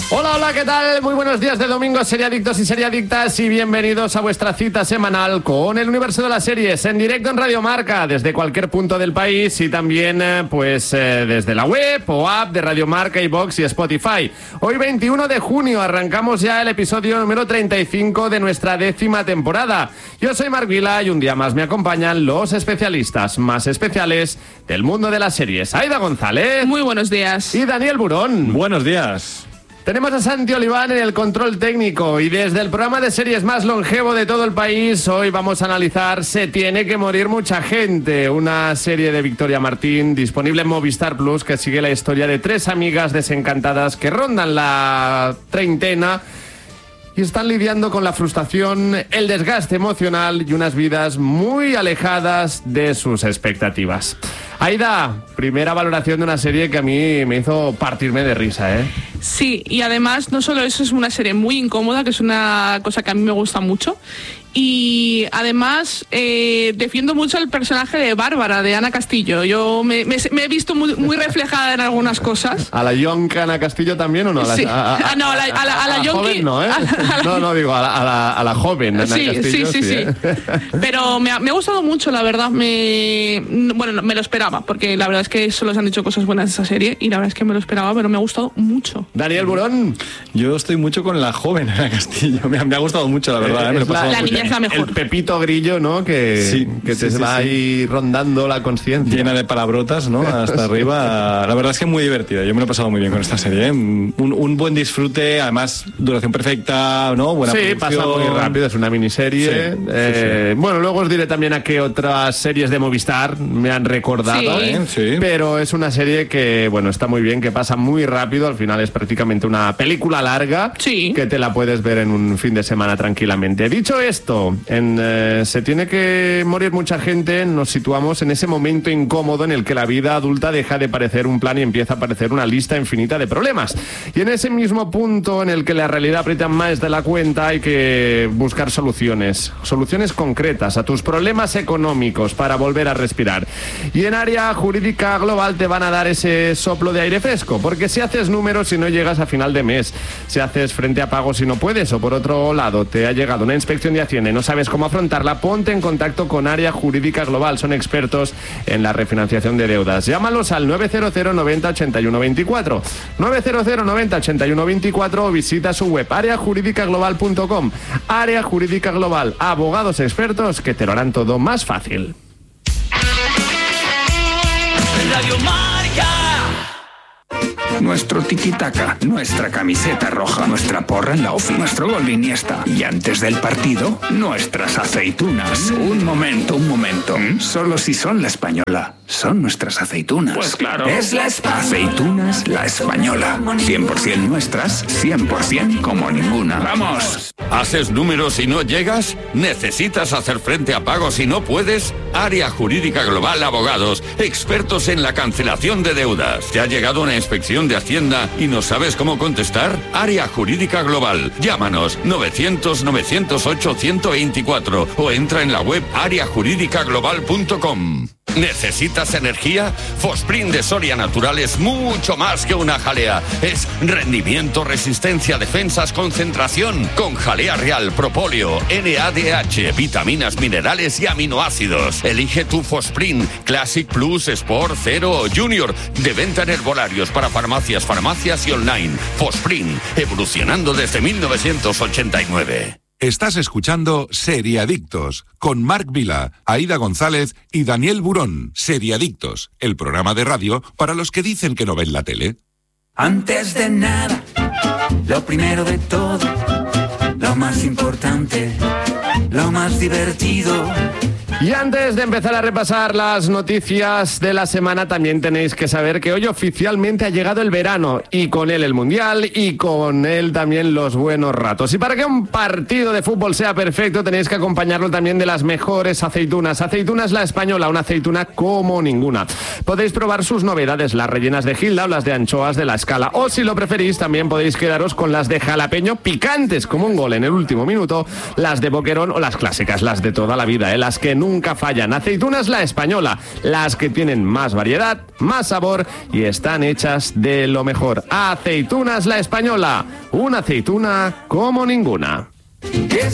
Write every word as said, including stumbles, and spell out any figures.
Hola, hola, ¿qué tal? Muy buenos días de domingo, seriadictos y seriadictas, y bienvenidos a vuestra cita semanal con el universo de las series, en directo en Radio Marca, desde cualquier punto del país y también, pues, eh, desde la web o app de Radio Marca, iVoox y Spotify. Hoy, veintiuno de junio, arrancamos ya el episodio número treinta y cinco de nuestra décima temporada. Yo soy Marc Vila y un día más me acompañan los especialistas más especiales del mundo de las series. Aida González. Muy buenos días. Y Daniel Burón. Buenos días. Tenemos a Santi Oliván en el control técnico y desde el programa de series más longevo de todo el país, hoy vamos a analizar Se tiene que morir mucha gente, una serie de Victoria Martín disponible en Movistar Plus que sigue la historia de tres amigas desencantadas que rondan la treintena y están lidiando con la frustración, el desgaste emocional y unas vidas muy alejadas de sus expectativas. Aida, primera valoración de una serie que a mí me hizo partirme de risa, ¿eh? Sí, y además no solo eso, es una serie muy incómoda, que es una cosa que a mí me gusta mucho. Y además eh, defiendo mucho el personaje de Bárbara, de Ana Castillo. Yo me, me, me he visto muy, muy reflejada en algunas cosas. ¿A la yonka Ana Castillo también o no? Sí. A, a, a, ah, no, a la, a la, a la, a la yonki... joven no, ¿eh? A la, a la... No, no, digo, a la, a la, a la joven Ana sí, Castillo. Sí, sí, sí. ¿eh? Pero me ha, me ha gustado mucho, la verdad. Me, bueno, me lo esperaba, porque la verdad es que solo se han dicho cosas buenas de esa serie y la verdad es que me lo esperaba, pero me ha gustado mucho. Daniel Burón. Yo estoy mucho con la joven Ana Castillo. Me ha, me ha gustado mucho, la verdad. Eh, me lo la, la niña es la mejor. El Pepito Grillo, ¿no? Que, sí, que sí, te sí, va sí. ahí rondando la conciencia. Llena de palabrotas, ¿no? Hasta arriba. La verdad es que muy divertida. Yo me lo he pasado muy bien con esta serie, ¿eh? Un, un buen disfrute, además, duración perfecta, ¿no? Buena sí, producción. pasa muy rápido, es una miniserie. Sí, eh, sí, sí. Bueno, luego os diré también a qué otras series de Movistar me han recordado. Sí. ¿eh? Sí. Pero es una serie que, bueno, está muy bien, que pasa muy rápido. Al final es prácticamente una película larga. Sí. Que te la puedes ver en un fin de semana tranquilamente. Dicho esto, en eh, Se tiene que morir mucha gente, nos situamos en ese momento incómodo en el que la vida adulta deja de parecer un plan y empieza a parecer una lista infinita de problemas. Y en ese mismo punto en el que la realidad aprieta más de la cuenta, hay que buscar soluciones, soluciones concretas a tus problemas económicos para volver a respirar. Y en Área Jurídica Global te van a dar ese soplo de aire fresco, porque si haces números y no llegas a final de mes, si haces frente a pagos y no puedes, o por otro lado te ha llegado una inspección de Hacienda y no sabes cómo afrontarla, ponte en contacto con Área Jurídica Global. Son expertos en la refinanciación de deudas. Llámalos al nueve cero cero noventa ochenta y uno veinticuatro, nueve cero cero noventa ochenta y uno veinticuatro, o visita su web área jurídica global punto com. Área Jurídica Global, abogados expertos que te lo harán todo más fácil. Radio Marca. Nuestro tiki-taka, nuestra camiseta roja, nuestra porra en la ofi, nuestro gol de Iniesta. Y antes del partido, nuestras aceitunas. Un momento, un momento. ¿Mm? Solo si son la española. Son nuestras aceitunas. Pues claro. Es la Española. Aceitunas La Española. cien por ciento nuestras, cien por ciento como ninguna. ¡Vamos! ¿Haces números y no llegas? ¿Necesitas hacer frente a pagos y no puedes? Área Jurídica Global Abogados, expertos en la cancelación de deudas. ¿Te ha llegado una inspección de Hacienda y no sabes cómo contestar? Área Jurídica Global. Llámanos novecientos novecientos ocho ciento veinticuatro o entra en la web área jurídica global punto com. ¿Necesitas energía? Fosprint de Soria Natural es mucho más que una jalea. Es rendimiento, resistencia, defensas, concentración. Con jalea real, propóleo, N A D H, vitaminas, minerales y aminoácidos. Elige tu Fosprint Classic Plus, Sport, Zero o Junior. De venta en herbolarios para farmacias, farmacias y online. Fosprint, evolucionando desde mil novecientos ochenta y nueve. Estás escuchando Seriadictos con Marc Vila, Aida González y Daniel Burón. Seriadictos, el programa de radio para los que dicen que no ven la tele. Antes de nada, lo primero de todo, lo más importante, lo más divertido. Y antes de empezar a repasar las noticias de la semana, también tenéis que saber que hoy oficialmente ha llegado el verano, y con él el Mundial, y con él también los buenos ratos. Y para que un partido de fútbol sea perfecto, tenéis que acompañarlo también de las mejores aceitunas. Aceitunas La Española, una aceituna como ninguna. Podéis probar sus novedades, las rellenas de gilda o las de anchoas de La Escala. O si lo preferís, también podéis quedaros con las de jalapeño picantes, como un gol en el último minuto, las de boquerón o las clásicas, las de toda la vida, ¿eh? Las que nunca Nunca fallan. Aceitunas La Española, las que tienen más variedad, más sabor y están hechas de lo mejor. Aceitunas La Española, una aceituna como ninguna.